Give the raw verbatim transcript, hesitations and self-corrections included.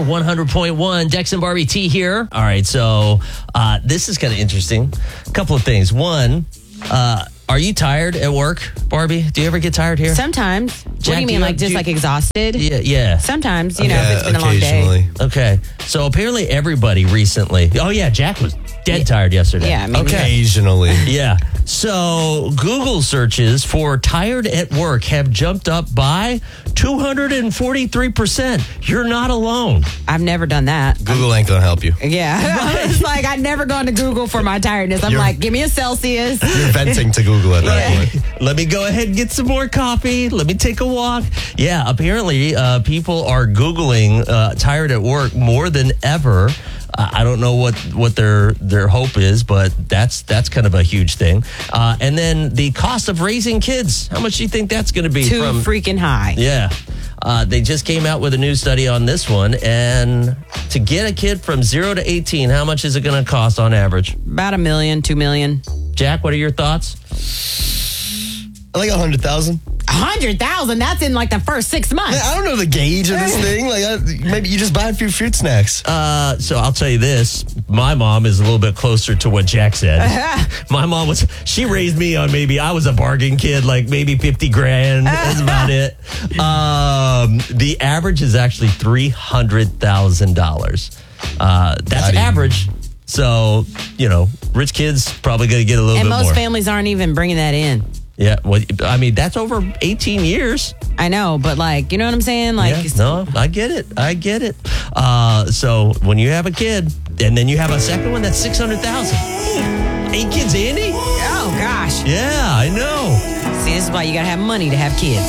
one hundred point one. Dex and Barbie T here. All right, so uh, this is kind of interesting. A couple of things. One, uh, are you tired at work, Barbie? Do you ever get tired here? Sometimes. What Jack, do you do mean, you- like do just you- like exhausted? Yeah, yeah. Sometimes, you know, Yeah, if it's been a long day. occasionally. Okay, so apparently everybody recently. Oh yeah, Jack was dead tired yesterday. Yeah, maybe. Occasionally. Yeah. So Google searches for tired at work have jumped up by two hundred forty-three percent. You're not alone. I've never done that. Google ain't gonna help you. Yeah. It's like I've never gone to Google for my tiredness. I'm You're- like, give me a Celsius. You're venting to Google at that point. Let me go ahead and get some more coffee. Let me take a walk. Yeah, apparently uh, people are Googling uh, tired at work more than ever. Uh, I don't know what, what their their hope is, but that's that's kind of a huge thing. Uh, and then the cost of raising kids. How much do you think that's going to be? Too from, freaking high. Yeah. Uh, they just came out with a new study on this one. And to get a kid from zero to eighteen, how much is it going to cost on average? About a million, two million. Jack, what are your thoughts? I like a hundred thousand. A hundred thousand? That's in like the first six months. I don't know the gauge of this thing. Like, I, maybe you just buy a few fruit snacks. Uh, so I'll tell you this. My mom is a little bit closer to what Jack said. My mom was, she raised me on maybe, I was a bargain kid, like maybe fifty grand. That's about it. Um, the average is actually three hundred thousand dollars. Uh, that's Not even- average. So, you know, rich kids probably going to get a little And bit most more. families aren't even bringing that in. Yeah. Well, I mean, that's over eighteen years. I know, but like, you know what I'm saying? Like, Yeah, no, I get it. I get it. Uh, so when you have a kid and then you have a second one, that's six hundred thousand. Eight kids, Andy? oh gosh. Yeah, I know. See, this is why you gotta have money to have kids.